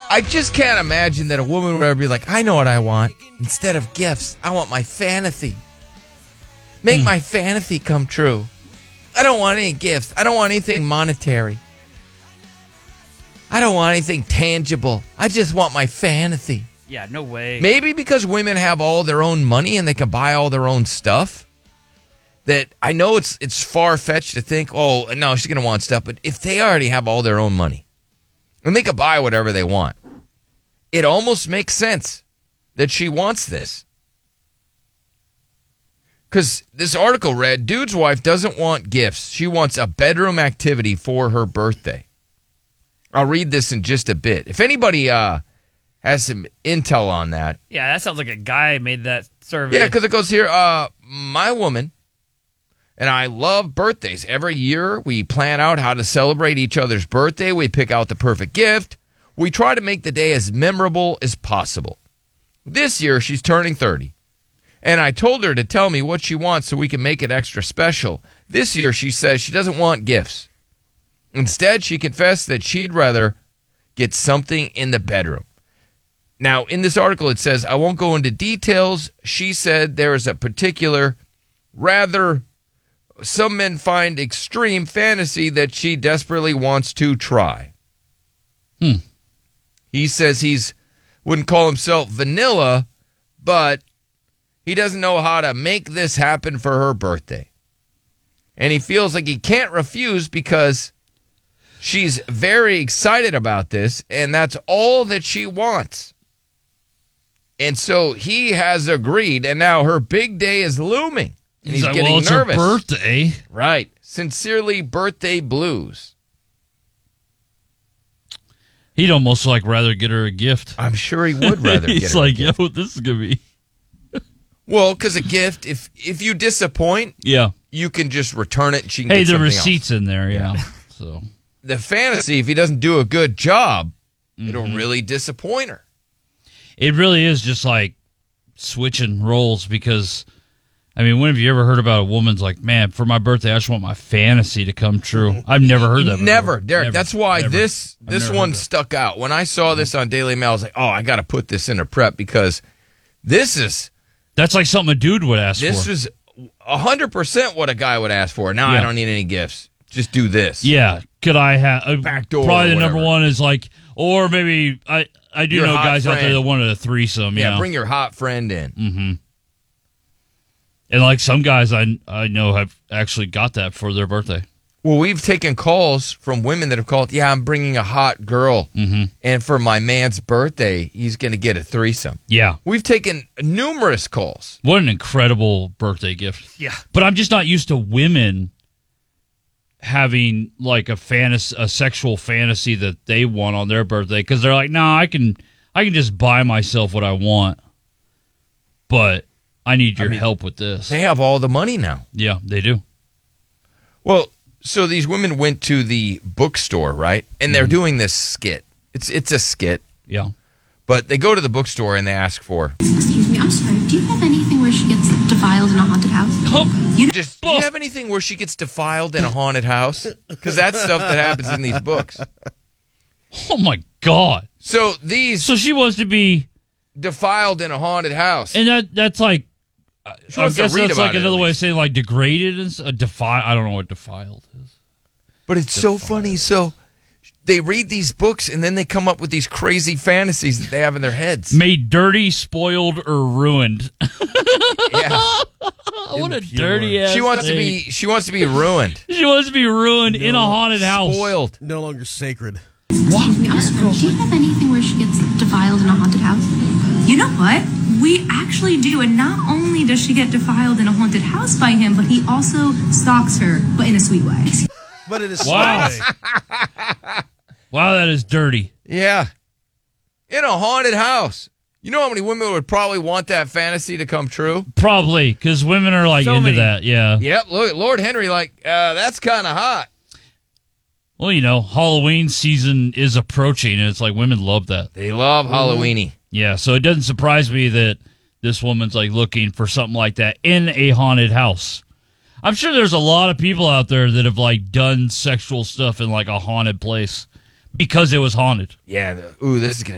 I just can't imagine that a woman would ever be like, I know what I want. Instead of gifts, I want my fantasy. Make my fantasy come true. I don't want any gifts. I don't want anything monetary. I don't want anything tangible. I just want my fantasy. Yeah, no way. Maybe because women have all their own money and they can buy all their own stuff. That I know it's far-fetched to think, oh, no, she's going to want stuff. But if they already have all their own money and they can buy whatever they want, it almost makes sense that she wants this. Because this article read, dude's wife doesn't want gifts. She wants a bedroom activity for her birthday. I'll read this in just a bit. If anybody has some intel on that. Yeah, that sounds like a guy made that survey. Yeah, because it goes here, my woman and I love birthdays. Every year we plan out how to celebrate each other's birthday. We pick out the perfect gift. We try to make the day as memorable as possible. This year she's turning 30. And I told her to tell me what she wants so we can make it extra special. This year she says she doesn't want gifts. Instead, she confessed that she'd rather get something in the bedroom. Now, in this article, it says, I won't go into details. She said there is a particular, rather, some men find extreme fantasy that she desperately wants to try. He says wouldn't call himself vanilla, but he doesn't know how to make this happen for her birthday. And he feels like he can't refuse because she's very excited about this, and that's all that she wants. And so he has agreed, and now her big day is looming. And he's like, getting well, it's nervous. her birthday. Right. Sincerely, birthday blues. He'd almost rather get her a gift. I'm sure he would rather get He's her like, a gift. yo, this is going to be... Well, because a gift, if you disappoint, Yeah. you can just return it and she can Hey, get the something receipt's else. in there, yeah. So The fantasy, if he doesn't do a good job, it'll really disappoint her. it really is just like switching roles because, I mean, when have you ever heard about a woman's like, man, for my birthday, I just want my fantasy to come true? I've never heard that before. Never, Derek. Never. That's why Never. this never one heard that. stuck out. When I saw this on Daily Mail, I was like, oh, I got to put this in a prep because this That's like something a dude would ask This for. is 100% what a guy would ask for. Now Yeah. I don't need any gifts. Just do this. Yeah. Could I have... Backdoor probably or the number whatever. one is like, or maybe I do Your know hot guys out there friend. that wanted a threesome. Yeah, Yeah. bring your hot friend in. And like some guys I know have actually got that for their birthday. Well, we've taken calls from women that have called, yeah, I'm bringing a hot girl. And for my man's birthday, he's going to get a threesome. Yeah. We've taken numerous calls. What an incredible birthday gift. Yeah. But I'm just not used to women having like a sexual fantasy that they want on their birthday because they're like, no, I can just buy myself what I want, but I need your help with this. They have all the money now. Yeah, they do. Well, so these women went to the bookstore, right? And they're doing this skit. It's a skit, Yeah. but they go to the bookstore and they ask for, Excuse me, I'm sorry. Do you have anything where she gets defiled in a haunted house? do you have anything where she gets defiled in a haunted house? Because that's stuff that happens in these books. Oh my God. So So she wants to be, defiled in a haunted house. and that's like, I wants to guess read that's about like it, another at way of least. saying like degraded and I don't know what defiled is. But it's so funny. So they read these books and then they come up with these crazy fantasies that they have in their heads. Made dirty, spoiled, or ruined. Yeah. What a dirty ass. She wants to be ruined. She wants to be ruined in a haunted house. Spoiled. No longer sacred. Excuse me, I'm sorry. Do you have anything where she gets defiled in a haunted house? You know what? We actually do, and not only does she get defiled in a haunted house by him, but he also stalks her, but in a sweet way. But it is Wow. Sunday. Wow, that is dirty. Yeah. In a haunted house. You know how many women would probably want that fantasy to come true? Probably, because women are like So into many. that. Yeah. Yep. Look, Lord Henry, that's kind of hot. Well, Halloween season is approaching, and it's like women love that. They love Halloweeny. Yeah, so it doesn't surprise me that this woman's like looking for something like that in a haunted house. I'm sure there's a lot of people out there that have like done sexual stuff in like a haunted place because it was haunted. Yeah. Ooh, this is going to